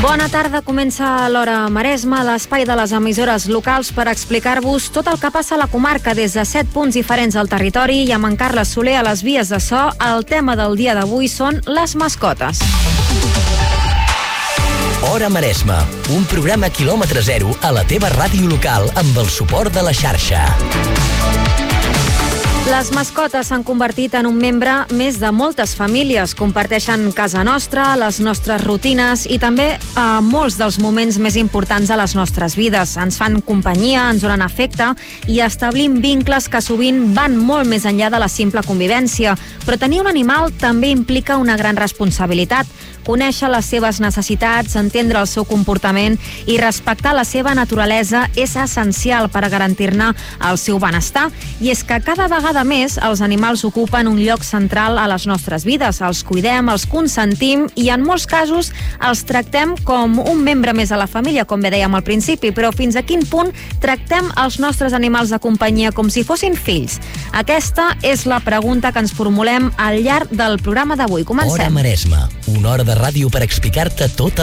Bona tarda, comença l'Hora Maresma, l'espai de les emissores locals per explicar-vos tot el que passa a la comarca des de 7 punts diferents al territori i amb en Carles Soler a les vies de so. El tema del dia d'avui són les mascotes. Hora Maresma, un programa quilòmetre zero a la teva ràdio local amb el suport de la xarxa. Les mascotes s'han convertit en un membre més de moltes famílies. Comparteixen casa nostra, les nostres rutines i també molts dels moments més importants a les nostres vides. Ens fan companyia, ens donen afecte i establim vincles que sovint van molt més enllà de la simple convivència. Però tenir un animal també implica una gran responsabilitat. Conèixer les seves necessitats, entendre el seu comportament i respectar la seva naturalesa és essencial per a garantir-ne el seu benestar. I és que cada vegada més els animals ocupen un lloc central a les nostres vides. Els cuidem, els consentim i en molts casos els tractem com un membre més a la família, com bé dèiem al principi, però fins a quin punt tractem els nostres animals de companyia com si fossin fills? Aquesta és la pregunta que ens formulem al llarg del programa d'avui. Comencem. Hora Maresma, una hora de ràdio per explicar-te tot